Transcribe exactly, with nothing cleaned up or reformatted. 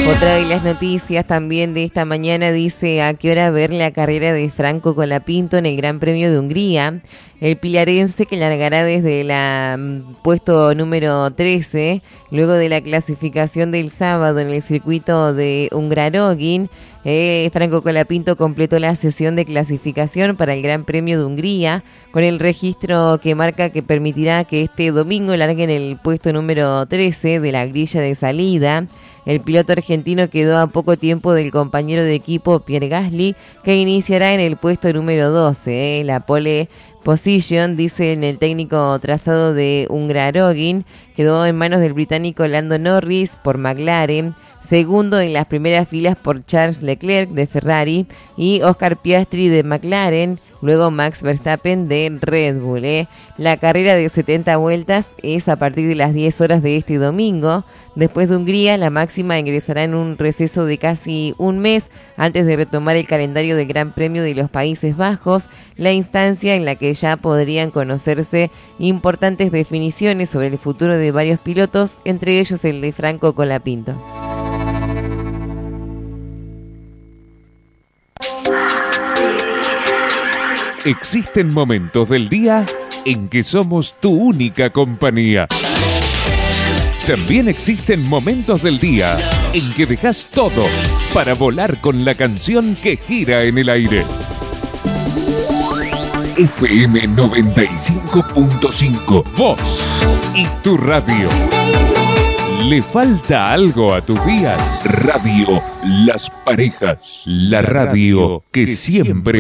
Otra de las noticias también de esta mañana dice a qué hora ver la carrera de Franco Colapinto en el Gran Premio de Hungría. El pilarense, que largará desde el um, puesto número trece, luego de la clasificación del sábado en el circuito de Hungaroring. Eh, Franco Colapinto completó la sesión de clasificación para el Gran Premio de Hungría con el registro que marca que permitirá que este domingo largue en el puesto número trece de la grilla de salida. El piloto argentino quedó a poco tiempo del compañero de equipo Pierre Gasly, que iniciará en el puesto número doce. Eh. La pole position, dice en el técnico trazado de Hungaroring, quedó en manos del británico Lando Norris por McLaren, segundo en las primeras filas por Charles Leclerc de Ferrari y Oscar Piastri de McLaren, luego Max Verstappen de Red Bull. ¿eh? La carrera de setenta vueltas es a partir de las diez horas de este domingo. Después de Hungría, la máxima ingresará en un receso de casi un mes antes de retomar el calendario del Gran Premio de los Países Bajos, la instancia en la que ya podrían conocerse importantes definiciones sobre el futuro de varios pilotos, entre ellos el de Franco Colapinto. Existen momentos del día en que somos tu única compañía. También existen momentos del día en que dejas todo para volar con la canción que gira en el aire. F M noventa y cinco punto cinco, vos y tu radio. ¿Le falta algo a tus días? Radio Las Parejas, la radio que siempre